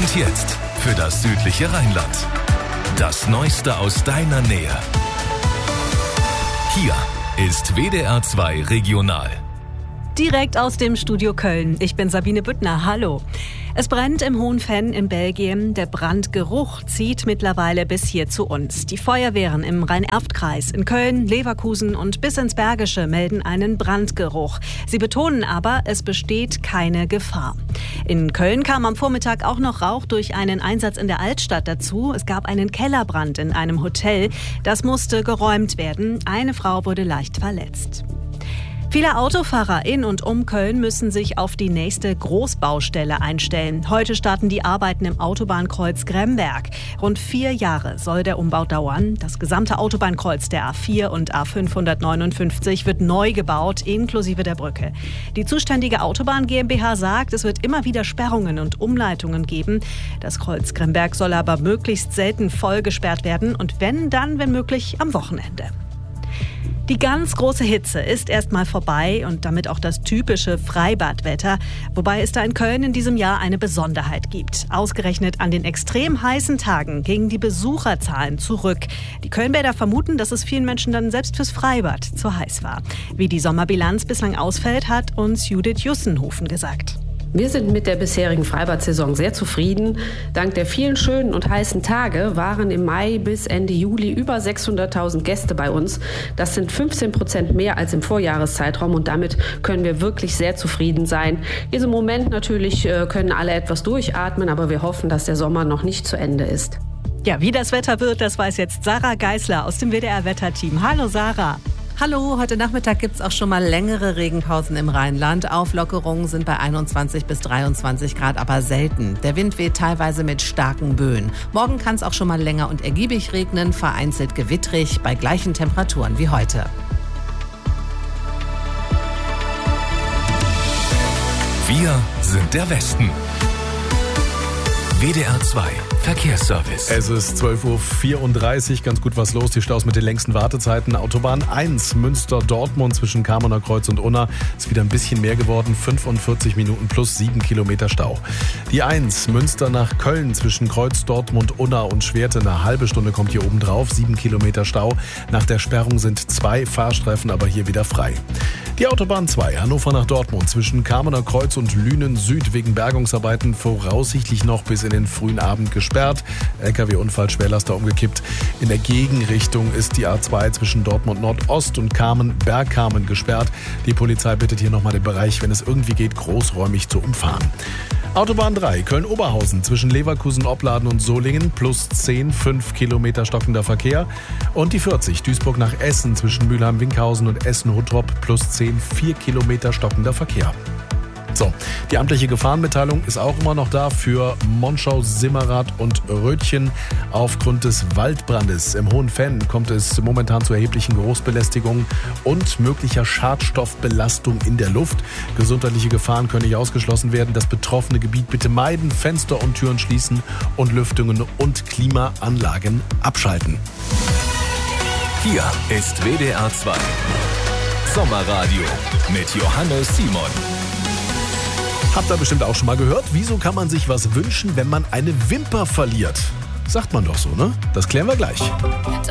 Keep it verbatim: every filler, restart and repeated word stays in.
Und jetzt für das südliche Rheinland. Das Neueste aus deiner Nähe. Hier ist W D R zwei Regional. Direkt aus dem Studio Köln. Ich bin Sabine Büttner. Hallo. Es brennt im Hohenfenn in Belgien. Der Brandgeruch zieht mittlerweile bis hier zu uns. Die Feuerwehren im Rhein-Erft-Kreis, in Köln, Leverkusen und bis ins Bergische melden einen Brandgeruch. Sie betonen aber, es besteht keine Gefahr. In Köln kam am Vormittag auch noch Rauch durch einen Einsatz in der Altstadt dazu. Es gab einen Kellerbrand in einem Hotel. Das musste geräumt werden. Eine Frau wurde leicht verletzt. Viele Autofahrer in und um Köln müssen sich auf die nächste Großbaustelle einstellen. Heute starten die Arbeiten im Autobahnkreuz Gremberg. Rund vier Jahre soll der Umbau dauern. Das gesamte Autobahnkreuz der A vier und A fünfhundertneunundfünfzig wird neu gebaut, inklusive der Brücke. Die zuständige Autobahn GmbH sagt, es wird immer wieder Sperrungen und Umleitungen geben. Das Kreuz Gremberg soll aber möglichst selten voll gesperrt werden und wenn, dann, wenn möglich, am Wochenende. Die ganz große Hitze ist erstmal vorbei und damit auch das typische Freibadwetter, wobei es da in Köln in diesem Jahr eine Besonderheit gibt. Ausgerechnet an den extrem heißen Tagen gingen die Besucherzahlen zurück. Die Kölnbäder vermuten, dass es vielen Menschen dann selbst fürs Freibad zu heiß war. Wie die Sommerbilanz bislang ausfällt, hat uns Judith Jussenhofen gesagt. Wir sind mit der bisherigen Freibad-Saison sehr zufrieden. Dank der vielen schönen und heißen Tage waren im Mai bis Ende Juli über sechshunderttausend Gäste bei uns. Das sind fünfzehn Prozent mehr als im Vorjahreszeitraum und damit können wir wirklich sehr zufrieden sein. In diesem Moment natürlich können alle etwas durchatmen, aber wir hoffen, dass der Sommer noch nicht zu Ende ist. Ja, wie das Wetter wird, das weiß jetzt Sarah Geisler aus dem W D R-Wetterteam. Hallo Sarah. Hallo, heute Nachmittag gibt es auch schon mal längere Regenpausen im Rheinland. Auflockerungen sind bei einundzwanzig bis dreiundzwanzig Grad, aber selten. Der Wind weht teilweise mit starken Böen. Morgen kann es auch schon mal länger und ergiebig regnen, vereinzelt gewittrig, bei gleichen Temperaturen wie heute. Wir sind der Westen. W D R zwei Verkehrsservice. Es ist zwölf Uhr vierunddreißig, ganz gut was los. Die Staus mit den längsten Wartezeiten. Autobahn eins, Münster-Dortmund zwischen Kamener Kreuz und Unna. Ist wieder ein bisschen mehr geworden. fünfundvierzig Minuten plus sieben Kilometer Stau. Die eins, Münster nach Köln zwischen Kreuz, Dortmund, Unna und Schwerte. Eine halbe Stunde kommt hier oben drauf. sieben Kilometer Stau. Nach der Sperrung sind zwei Fahrstreifen aber hier wieder frei. Die Autobahn zwei, Hannover nach Dortmund zwischen Kamener Kreuz und Lünen Süd wegen Bergungsarbeiten voraussichtlich noch bis in den frühen Abend gesperrt. L K W-Unfall, Schwerlaster umgekippt. In der Gegenrichtung ist die A zwei zwischen Dortmund Nordost und Kamen, Bergkamen gesperrt. Die Polizei bittet hier nochmal den Bereich, wenn es irgendwie geht, großräumig zu umfahren. Autobahn drei, Köln-Oberhausen zwischen Leverkusen, Opladen und Solingen plus zehn, fünf Kilometer stockender Verkehr. Und die vierzig, Duisburg nach Essen zwischen Mülheim-Winkhausen und Essen-Huttrop plus zehn, vier Kilometer stockender Verkehr. So, die amtliche Gefahrenmitteilung ist auch immer noch da für Monschau, Simmerath und Rötchen. Aufgrund des Waldbrandes im Hohenfenn kommt es momentan zu erheblichen Geruchsbelästigungen und möglicher Schadstoffbelastung in der Luft. Gesundheitliche Gefahren können nicht ausgeschlossen werden. Das betroffene Gebiet bitte meiden, Fenster und Türen schließen und Lüftungen und Klimaanlagen abschalten. Hier ist W D R zwei Sommerradio mit Johannes Simon. Habt ihr bestimmt auch schon mal gehört, wieso kann man sich was wünschen, wenn man eine Wimper verliert? Sagt man doch so, ne? Das klären wir gleich.